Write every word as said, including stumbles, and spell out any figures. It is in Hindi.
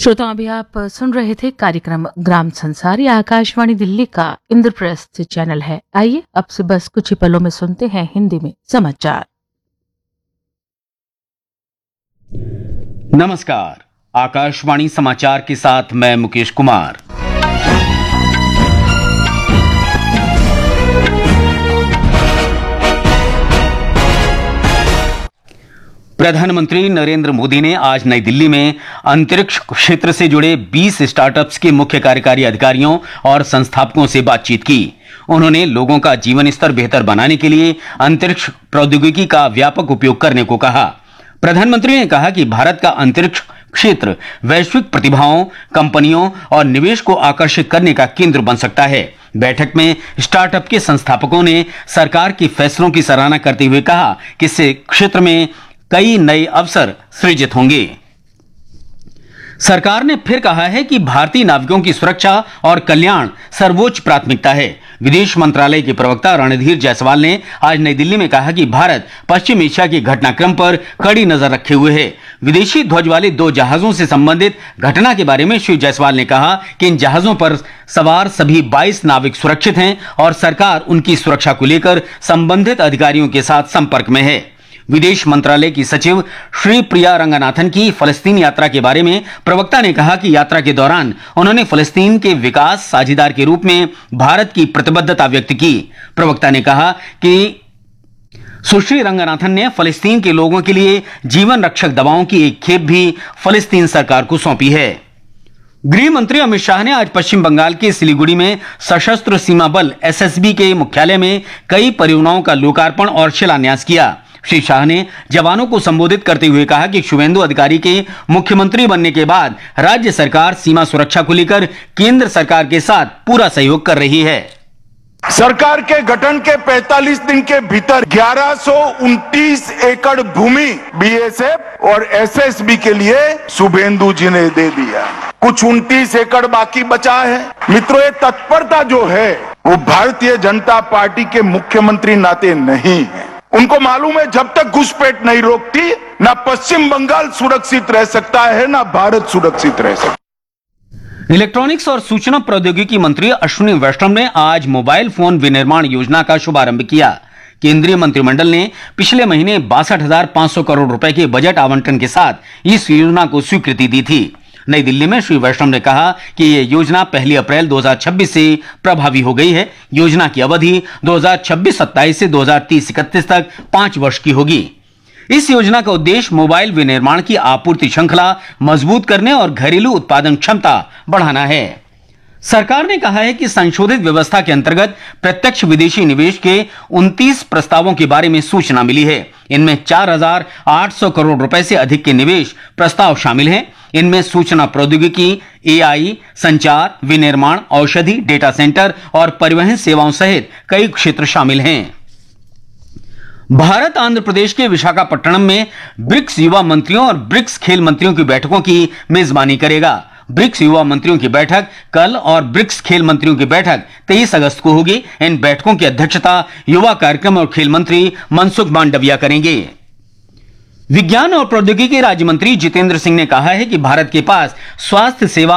श्रोताओं, अभी आप सुन रहे थे कार्यक्रम ग्राम संसार। या आकाशवाणी दिल्ली का इंद्रप्रस्थ चैनल है। आइए अब से बस कुछ ही पलों में सुनते हैं हिंदी में समाचार। नमस्कार, आकाशवाणी समाचार के साथ मैं मुकेश कुमार। प्रधानमंत्री नरेंद्र मोदी ने आज नई दिल्ली में अंतरिक्ष क्षेत्र से जुड़े बीस स्टार्टअप्स के मुख्य कार्यकारी अधिकारियों और संस्थापकों से बातचीत की। उन्होंने लोगों का जीवन स्तर बेहतर बनाने के लिए अंतरिक्ष प्रौद्योगिकी का व्यापक उपयोग करने को कहा। प्रधानमंत्री ने कहा कि भारत का अंतरिक्ष क्षेत्र वैश्विक प्रतिभाओं, कंपनियों और निवेश को आकर्षित करने का केंद्र बन सकता है। बैठक में स्टार्टअप के संस्थापकों ने सरकार के फैसलों की सराहना करते हुए कहा कि इससे क्षेत्र में कई नए अवसर सृजित होंगे। सरकार ने फिर कहा है कि भारतीय नाविकों की सुरक्षा और कल्याण सर्वोच्च प्राथमिकता है। विदेश मंत्रालय के प्रवक्ता रणधीर जायसवाल ने आज नई दिल्ली में कहा कि भारत पश्चिम एशिया के घटनाक्रम पर कड़ी नजर रखे हुए है। विदेशी ध्वज वाले दो जहाजों से संबंधित घटना के बारे में श्री जायसवाल ने कहा कि इन जहाजों पर सवार सभी बाईस नाविक सुरक्षित हैं और सरकार उनकी सुरक्षा को लेकर संबंधित अधिकारियों के साथ संपर्क में है। विदेश मंत्रालय की सचिव श्री प्रिया रंगनाथन की फलस्तीन यात्रा के बारे में प्रवक्ता ने कहा कि यात्रा के दौरान उन्होंने फलस्तीन के विकास साझेदार के रूप में भारत की प्रतिबद्धता व्यक्त की। प्रवक्ता ने कहा कि सुश्री रंगनाथन ने फलस्तीन के लोगों के लिए जीवन रक्षक दवाओं की एक खेप भी फलस्तीन सरकार को सौंपी है। गृह मंत्री अमित शाह ने आज पश्चिम बंगाल के सिलीगुड़ी में सशस्त्र सीमा बल एस एस बी के मुख्यालय में कई परियोजनाओं का लोकार्पण और शिलान्यास किया। श्री शाह ने जवानों को संबोधित करते हुए कहा कि शुभेंदु अधिकारी के मुख्यमंत्री बनने के बाद राज्य सरकार सीमा सुरक्षा को लेकर केंद्र सरकार के साथ पूरा सहयोग कर रही है। सरकार के गठन के पैंतालीस दिन के भीतर ग्यारह सौ उनतीस एकड़ भूमि बी एस एफ और एस एस बी के लिए शुभेंदु जी ने दे दिया। कुछ उनतीस एकड़ बाकी बचा है। मित्रों, ये तत्परता जो है वो भारतीय जनता पार्टी के मुख्यमंत्री नाते नहीं है। उनको मालूम है जब तक घुसपैठ नहीं रोकती ना पश्चिम बंगाल सुरक्षित रह सकता है ना भारत सुरक्षित रह सकता। इलेक्ट्रॉनिक्स और सूचना प्रौद्योगिकी मंत्री अश्विनी वैष्णव ने आज मोबाइल फोन विनिर्माण योजना का शुभारंभ किया। केंद्रीय मंत्रिमंडल ने पिछले महीने बासठ हजार पांच सौ करोड़ रुपए के बजट आवंटन के साथ इस योजना को स्वीकृति दी थी। नई दिल्ली में श्री वैष्णव ने कहा कि यह योजना पहली अप्रैल दो हज़ार छब्बीस से प्रभावी हो गई है। योजना की अवधि दो हज़ार छब्बीस सत्ताईस से दो हज़ार तीस इकतीस तक पांच वर्ष की होगी। इस योजना का उद्देश्य मोबाइल विनिर्माण की आपूर्ति श्रृंखला मजबूत करने और घरेलू उत्पादन क्षमता बढ़ाना है। सरकार ने कहा है कि संशोधित व्यवस्था के अंतर्गत प्रत्यक्ष विदेशी निवेश के उनतीस प्रस्तावों के बारे में सूचना मिली है। इनमें चार हजार आठ सौ करोड़ रुपए से अधिक के निवेश प्रस्ताव शामिल हैं। इनमें सूचना प्रौद्योगिकी, ए आई, संचार, विनिर्माण, औषधि, डेटा सेंटर और परिवहन सेवाओं सहित कई क्षेत्र शामिल हैं। भारत आंध्र प्रदेश के विशाखापट्टनम में ब्रिक्स युवा मंत्रियों और ब्रिक्स खेल मंत्रियों की बैठकों की मेजबानी करेगा। ब्रिक्स युवा मंत्रियों की बैठक कल और ब्रिक्स खेल मंत्रियों की बैठक तेईस अगस्त को होगी। इन बैठकों की अध्यक्षता युवा कार्यक्रम और खेल मंत्री मनसुख मांडविया करेंगे। विज्ञान और प्रौद्योगिकी राज्य मंत्री जितेंद्र सिंह ने कहा है कि भारत के पास स्वास्थ्य सेवा